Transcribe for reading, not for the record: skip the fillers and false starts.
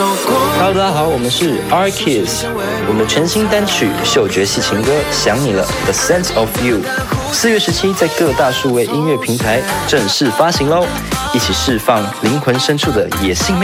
Hello， 大家好，我们是 R-Kiss， 我们的全新单曲嗅觉系情歌《想你了》The Sense of You， 4月17在各大数位音乐平台正式发行喽！一起释放灵魂深处的野性魅